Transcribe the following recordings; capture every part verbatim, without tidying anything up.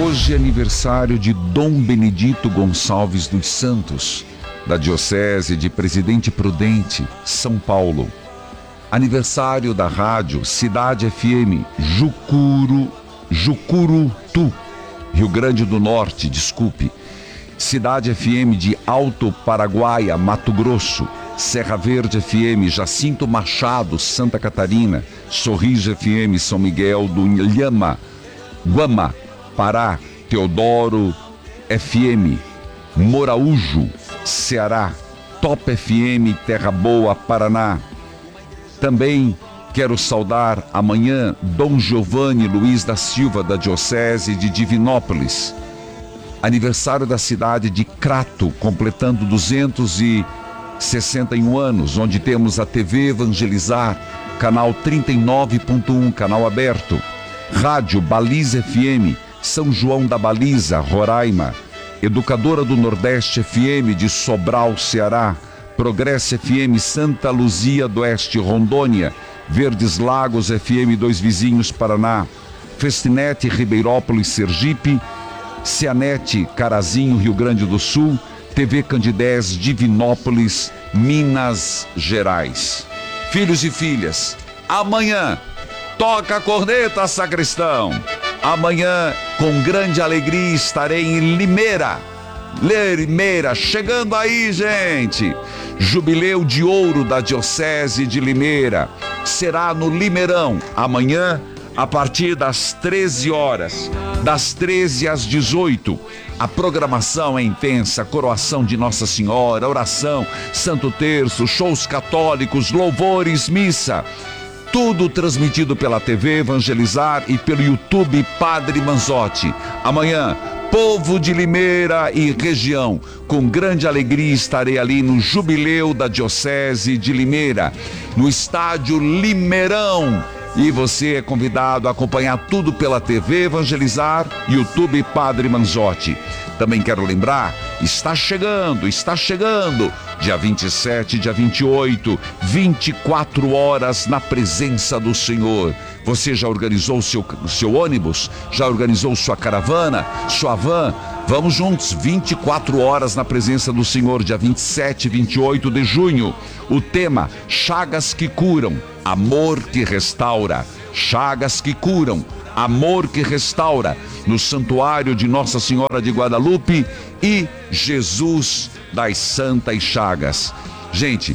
Hoje é aniversário de Dom Benedito Gonçalves dos Santos, da Diocese de Presidente Prudente, São Paulo. Aniversário da rádio Cidade F M Jucuru, Jucurutu, Rio Grande do Norte, desculpe. Cidade F M de Alto Paraguaia, Mato Grosso. Serra Verde F M, Jacinto Machado, Santa Catarina. Sorriso F M, São Miguel do Inhama, Guama, Pará. Teodoro F M, Moraújo, Ceará. Top F M, Terra Boa, Paraná. Também quero saudar amanhã Dom Giovanni Luiz da Silva, da Diocese de Divinópolis. Aniversário da cidade de Crato, completando duzentos e sessenta e um anos, onde temos a T V Evangelizar, canal trinta e nove ponto um, canal aberto. Rádio Baliza F M, São João da Baliza, Roraima. Educadora do Nordeste F M de Sobral, Ceará. Progresso F M Santa Luzia do Oeste, Rondônia. Verdes Lagos F M Dois Vizinhos, Paraná. Festinete Ribeirópolis, Sergipe. Cianete Carazinho, Rio Grande do Sul. T V Candidez, Divinópolis, Minas Gerais. Filhos e filhas, amanhã toca a corneta, sacristão. Amanhã, com grande alegria, estarei em Limeira. Limeira, chegando aí, gente. Jubileu de Ouro da Diocese de Limeira. Será no Limeirão, amanhã, a partir das treze horas. Das treze às dezoito. A programação é intensa, coroação de Nossa Senhora, oração, Santo Terço, shows católicos, louvores, missa. Tudo transmitido pela T V Evangelizar e pelo YouTube Padre Manzotti. Amanhã, povo de Limeira e região, com grande alegria estarei ali no Jubileu da Diocese de Limeira, no estádio Limeirão. E você é convidado a acompanhar tudo pela T V Evangelizar, YouTube Padre Manzotti. Também quero lembrar, está chegando, está chegando, dia vinte e sete, dia vinte e oito, vinte e quatro horas na presença do Senhor. Você já organizou o seu, seu ônibus? Já organizou sua caravana? Sua van? Vamos juntos, vinte e quatro horas na presença do Senhor, dia vinte e sete e vinte e oito de junho. O tema, chagas que curam, amor que restaura. Chagas que curam, amor que restaura, no Santuário de Nossa Senhora de Guadalupe e Jesus das Santas Chagas. Gente,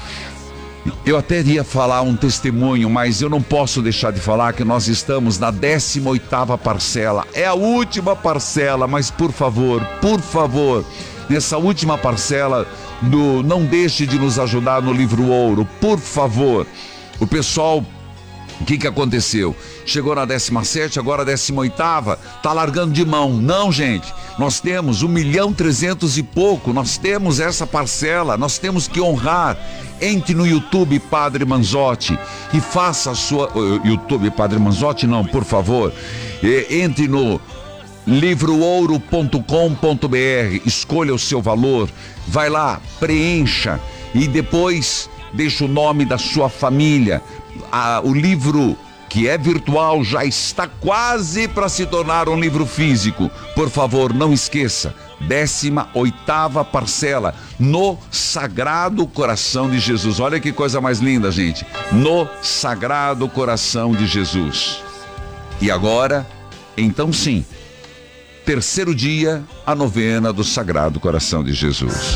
eu até ia falar um testemunho, mas eu não posso deixar de falar que nós estamos na décima oitava parcela. É a última parcela, mas por favor, por favor, nessa última parcela, do, não deixe de nos ajudar no Livro Ouro, por favor. O pessoal, o que que aconteceu? Chegou na décima sétima, agora a décima oitava, tá largando de mão. Não, gente, nós temos um milhão trezentos e pouco, nós temos essa parcela, nós temos que honrar. Entre no YouTube Padre Manzotti e faça a sua... YouTube Padre Manzotti não, por favor. Entre no livro ouro ponto com ponto br, escolha o seu valor, vai lá, preencha e depois deixa o nome da sua família. Ah, o livro que é virtual já está quase para se tornar um livro físico. Por favor, não esqueça, décima oitava parcela, no Sagrado Coração de Jesus. Olha que coisa mais linda, gente. No Sagrado Coração de Jesus. E agora, então sim, terceiro dia, a novena do Sagrado Coração de Jesus.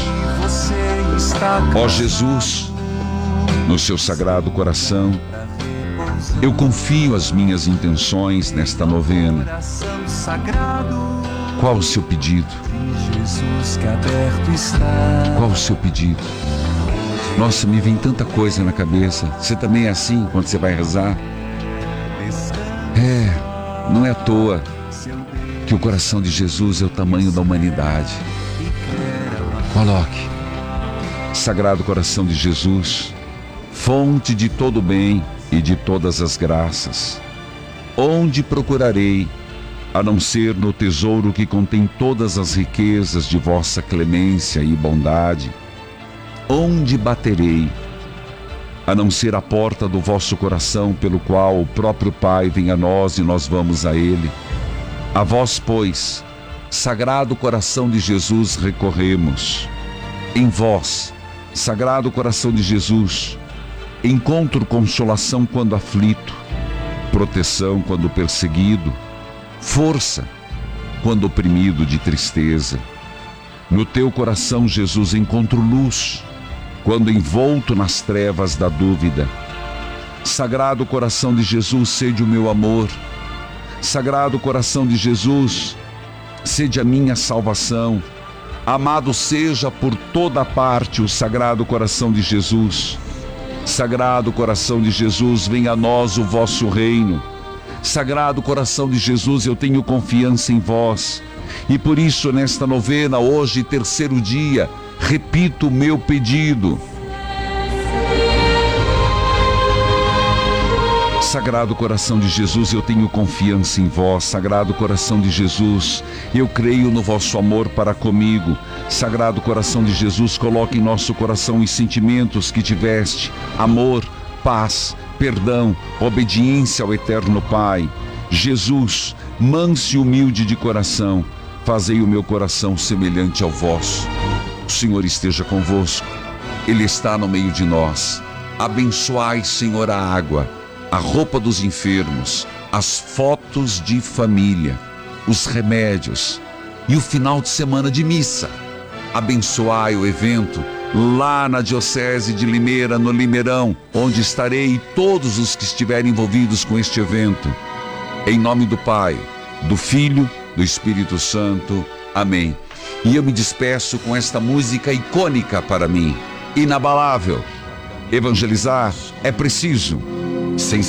Ó Jesus, no seu Sagrado Coração, eu confio as minhas intenções nesta novena. Qual o seu pedido? Qual o seu pedido? Nossa, me vem tanta coisa na cabeça. Você também é assim quando você vai rezar? É, não é à toa que o coração de Jesus é o tamanho da humanidade. Coloque, Sagrado Coração de Jesus, fonte de todo bem e de todas as graças, onde procurarei, a não ser no tesouro que contém todas as riquezas de vossa clemência e bondade? Onde baterei, a não ser a porta do vosso coração, pelo qual o próprio Pai vem a nós e nós vamos a Ele? A vós, pois, Sagrado Coração de Jesus, recorremos. Em vós, Sagrado Coração de Jesus, encontro consolação quando aflito, proteção quando perseguido, força quando oprimido de tristeza. No teu coração, Jesus, encontro luz quando envolto nas trevas da dúvida. Sagrado Coração de Jesus, sede o meu amor. Sagrado Coração de Jesus, sede a minha salvação. Amado seja por toda parte o Sagrado Coração de Jesus. Sagrado Coração de Jesus, venha a nós o vosso reino. Sagrado Coração de Jesus, eu tenho confiança em vós. E por isso, nesta novena, hoje, terceiro dia, repito o meu pedido. Sagrado Coração de Jesus, eu tenho confiança em vós. Sagrado Coração de Jesus, eu creio no vosso amor para comigo. Sagrado Coração de Jesus, coloque em nosso coração os sentimentos que tiveste: amor, paz, perdão, obediência ao Eterno Pai. Jesus, manso e humilde de coração, fazei o meu coração semelhante ao vosso. O Senhor esteja convosco, Ele está no meio de nós. Abençoai, Senhor, a água, a roupa dos enfermos, as fotos de família, os remédios e o final de semana de missa. Abençoai o evento lá na Diocese de Limeira, no Limeirão, onde estarei, e todos os que estiverem envolvidos com este evento. Em nome do Pai, do Filho, do Espírito Santo. Amém. E eu me despeço com esta música icônica para mim, inabalável. Evangelizar é preciso, sem